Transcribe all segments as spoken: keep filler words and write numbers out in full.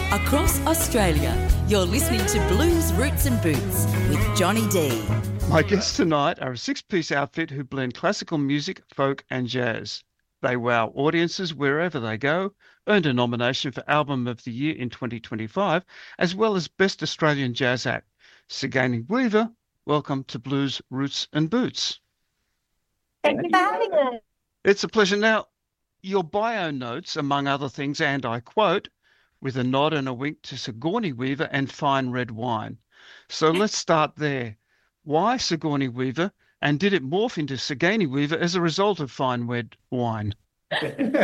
Across Australia, you're listening to Blues Roots and Boots with Johnny D. My guests tonight are a six-piece outfit who blend classical music, folk and jazz. They wow audiences wherever they go, earned a nomination for Album of the Year in twenty twenty-five, as well as Best Australian Jazz Act. Sigourney Weaver, welcome to Blues Roots and Boots. Thank you for having us. It's a pleasure. Now, your bio notes, among other things, and I quote, with a nod and a wink to Sigourney Weaver and fine red wine. So let's start there. Why Sigourney Weaver, and did it morph into Sigourney Weaver as a result of fine red wine? I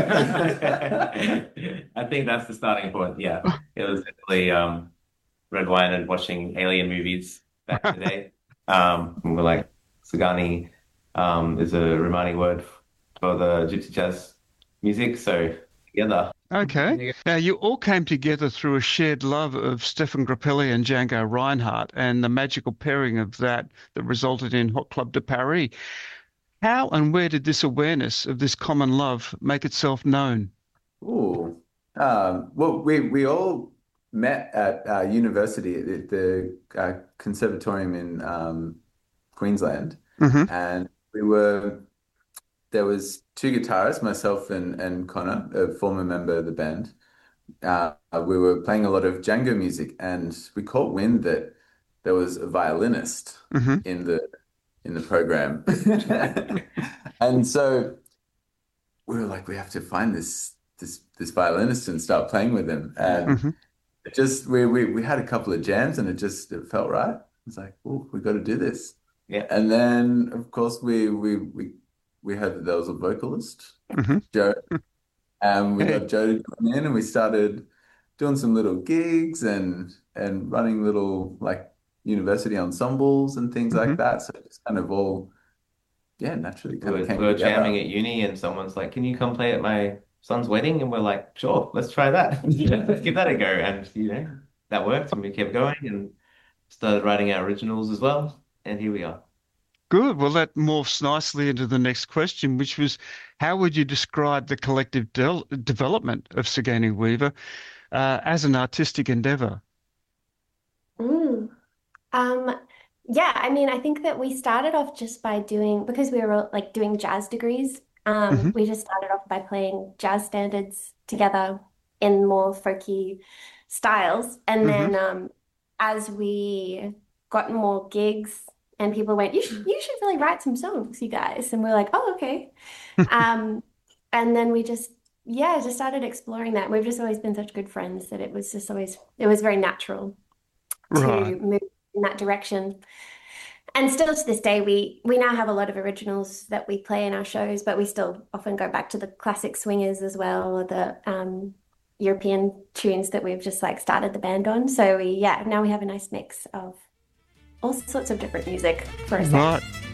think that's the starting point. Yeah, it was definitely um, red wine and watching alien movies back in the day. Um, and we're like, Sigourney um, is a Romani word for the gypsy jazz music, so together. Okay. Now, you all came together through a shared love of Stefan Grappelli and Django Reinhardt and the magical pairing of that that resulted in Hot Club de Paris. How and where did this awareness of this common love make itself known? Ooh. Um, well, we, we all met at uh, university at the uh, conservatorium in um, Queensland. Mm-hmm. And we were... There was two guitarists, myself and, and Connor, a former member of the band. Uh, we were playing a lot of Django music, and we caught wind that there was a violinist mm-hmm. in the in the program. And so we were like, we have to find this this this violinist and start playing with him. And mm-hmm. it just we, we we had a couple of jams, and it just it felt right. It's like, oh, we got to do this. Yeah. And then of course we we we. We heard that there was a vocalist, mm-hmm. Joe, and we Hey. got Joe to join in, and we started doing some little gigs and and running little like university ensembles and things mm-hmm. like that. So it just kind of all, yeah, naturally kind we were, of came we were together. jamming at uni, and someone's like, "Can you come play at my son's wedding?" And we're like, "Sure, let's try that. Let's give that a go." And you know, that worked, and we kept going and started writing our originals as well. And here we are. Good. Well, that morphs nicely into the next question, which was, how would you describe the collective de- development of Sigourney Weaver uh, as an artistic endeavour? Mm. Um, yeah, I mean, I think that we started off just by doing, because we were like doing jazz degrees, um, mm-hmm. we just started off by playing jazz standards together in more folky styles. And mm-hmm. then um, as we got more gigs, and people went, you should, you should really write some songs, you guys. And we're like, oh, okay. um, and then we just, yeah, just started exploring that. We've just always been such good friends that it was just always, it was very natural to right. move in that direction. And still to this day, we we now have a lot of originals that we play in our shows, but we still often go back to the classic swingers as well, or the um, European tunes that we've just like started the band on. So we, yeah, now we have a nice mix of all sorts of different music for a second. Right.